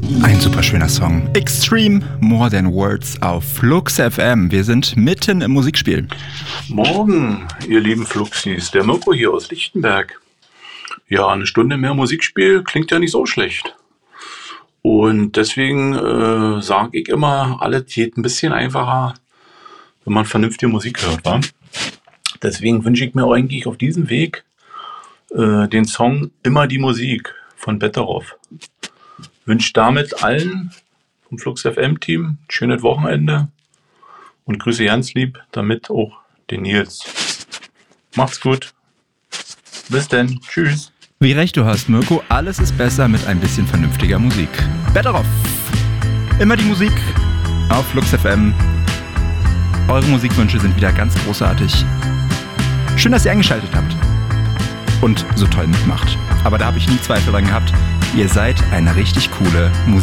Ein super schöner Song. Extreme More Than Words auf Flux FM. Wir sind mitten im Musikspiel. Morgen, ihr lieben Fluxis. Der Mirko hier aus Lichtenberg. Ja, eine Stunde mehr Musikspiel klingt ja nicht so schlecht. Und deswegen sage ich immer, alles geht ein bisschen einfacher, wenn man vernünftige Musik hört, wa? Deswegen wünsche ich mir eigentlich auf diesem Weg den Song Immer die Musik von Betteroff. Wünsche damit allen vom Flux FM Team ein schönes Wochenende und grüße ganz lieb damit auch den Nils. Macht's gut. Bis denn. Tschüss. Wie recht du hast, Mirko, alles ist besser mit ein bisschen vernünftiger Musik. Betteroff. Immer die Musik auf Flux FM. Eure Musikwünsche sind wieder ganz großartig. Schön, dass ihr eingeschaltet habt und so toll mitmacht. Aber da habe ich nie Zweifel dran gehabt. Ihr seid eine richtig coole Musik.